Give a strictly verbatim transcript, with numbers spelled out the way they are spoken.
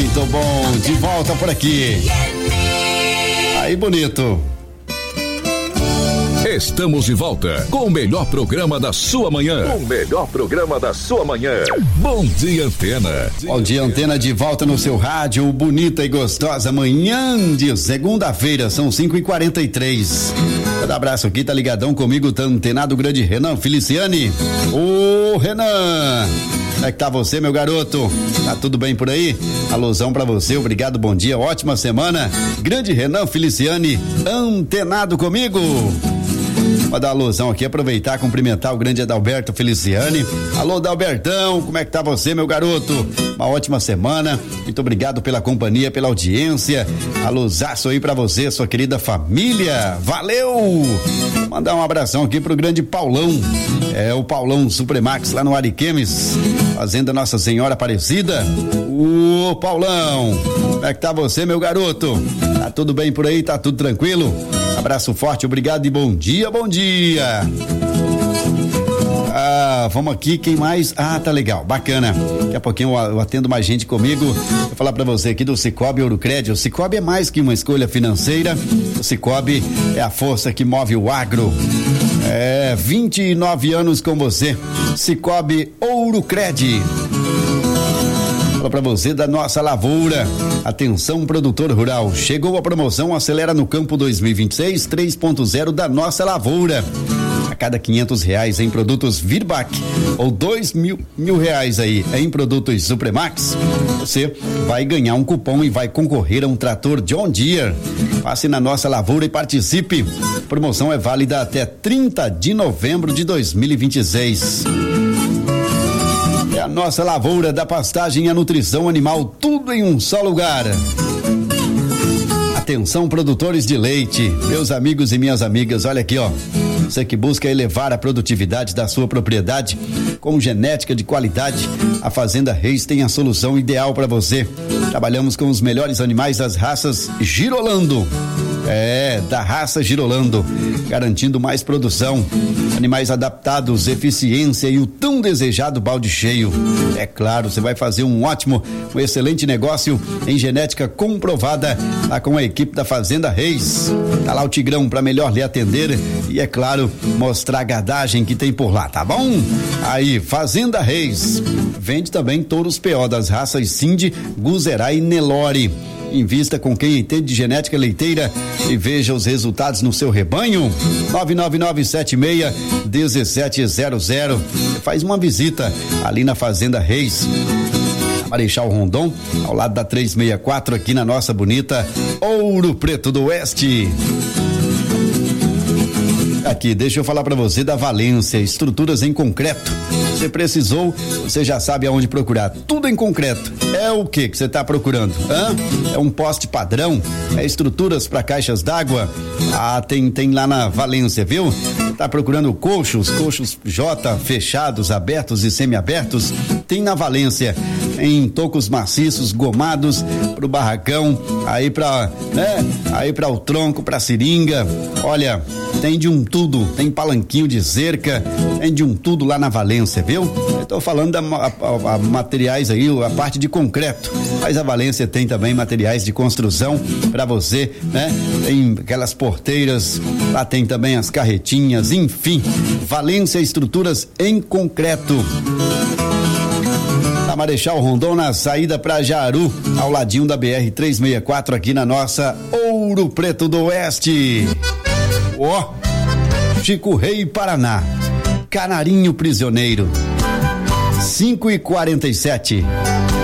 Muito bom, de volta por aqui. Aí, bonito. Estamos de volta com o melhor programa da sua manhã. O melhor programa da sua manhã. Bom dia, Antena. Bom dia, Antena, de volta no seu rádio. Bonita e gostosa manhã de segunda-feira, são cinco e quarenta e três. Um abraço aqui, tá ligadão comigo, tá antenado, grande Renan Feliciani. Ô, Renan, como é que tá você, meu garoto? Tá tudo bem por aí? Alusão pra você, obrigado, bom dia, ótima semana. Grande Renan Feliciani, antenado comigo. Vou dar alusão aqui, aproveitar, cumprimentar o grande Adalberto Feliciani. Alô, Adalbertão, como é que tá você, meu garoto? Uma ótima semana, muito obrigado pela companhia, pela audiência. Alôzaço aí pra você, sua querida família, valeu! Mandar um abração aqui pro grande Paulão, é o Paulão Supremax lá no Ariquemes, Fazenda Nossa Senhora Aparecida. Ô, Paulão, como é que tá você, meu garoto? Tá tudo bem por aí, tá tudo tranquilo? Abraço forte, obrigado e bom dia, bom dia. Ah, vamos aqui, quem mais? Ah, tá legal, bacana. Daqui a pouquinho eu atendo mais gente comigo. Vou falar pra você aqui do Cicobi Ourocred. O Cicobi é mais que uma escolha financeira. O Cicobi é a força que move o agro. É, vinte e nove anos com você. Cicobi Ourocred. Fala pra você da Nossa Lavoura. Atenção, produtor rural. Chegou a promoção Acelera no Campo dois mil e vinte e seis três ponto zero da Nossa Lavoura. A cada quinhentos reais em produtos Virbac ou dois mil, mil reais aí em produtos Supremax, você vai ganhar um cupom e vai concorrer a um trator John Deere. Passe na Nossa Lavoura e participe. A promoção é válida até trinta de novembro de dois mil e vinte e seis. É a Nossa Lavoura, da pastagem e a nutrição animal, tudo em um só lugar. Atenção, produtores de leite, meus amigos e minhas amigas, olha aqui, ó. Você que busca elevar a produtividade da sua propriedade com genética de qualidade, a Fazenda Reis tem a solução ideal para você. Trabalhamos com os melhores animais das raças Girolando. É, da raça Girolando, garantindo mais produção, animais adaptados, eficiência e o tão desejado balde cheio. É claro, você vai fazer um ótimo, um excelente negócio em genética comprovada lá com a equipe da Fazenda Reis. Tá lá o Tigrão para melhor lhe atender e, é claro, mostrar a gadagem que tem por lá, tá bom? Aí, Fazenda Reis vende também touros P O das raças Cindy, Guzerá e Nelore. Invista com quem entende de genética leiteira e veja os resultados no seu rebanho. nove nove nove sete seis um sete zero zero. Faz uma visita ali na Fazenda Reis, Marechal Rondon, ao lado da trezentos e sessenta e quatro, aqui na nossa bonita Ouro Preto do Oeste. Aqui, deixa eu falar para você da Valência, estruturas em concreto. Você precisou, você já sabe aonde procurar. Tudo em concreto. É o que que você está procurando? Hã? É um poste padrão? É estruturas para caixas d'água? Ah, tem tem lá na Valência, viu? Tá procurando coxos, coxos J fechados, abertos e semiabertos? Tem na Valência. Em tocos maciços, gomados pro barracão, aí pra, né? Aí pra o tronco, pra seringa. Olha, tem de um tudo, tem palanquinho de cerca, tem de um tudo lá na Valência, viu? Eu tô falando da a, a, a materiais aí, a parte de concreto, mas a Valência tem também materiais de construção pra você, né? Tem aquelas porteiras, lá tem também as carretinhas, enfim, Valência Estruturas em Concreto. A Marechal Rondon, na saída para Jaru, ao ladinho da B R trezentos e sessenta e quatro, aqui na nossa Ouro Preto do Oeste. Ó, oh, Chico Rei, Paraná, Canarinho Prisioneiro, cinco e quarenta e sete.